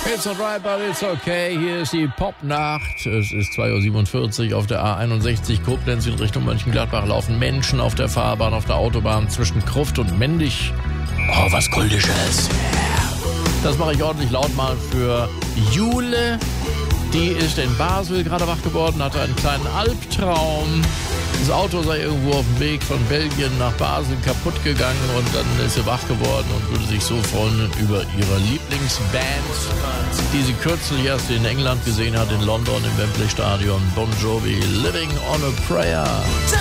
It's alright, but it's okay. Hier ist die Popnacht. Es ist 2:47 Uhr auf der A61 Koblenz in Richtung Mönchengladbach. Laufen Menschen auf der Fahrbahn, auf der Autobahn zwischen Gruft und Mendig. Oh, was Kultisches. Das mache ich ordentlich laut mal für Jule. Die ist in Basel gerade wach geworden, hatte einen kleinen Albtraum. Das Auto sei irgendwo auf dem Weg von Belgien nach Basel kaputt gegangen und dann ist sie wach geworden und würde sich so freuen über ihre Lieblingsband, die sie kürzlich erst in England gesehen hat, in London im Wembley Stadion. Bon Jovi, Living on a Prayer.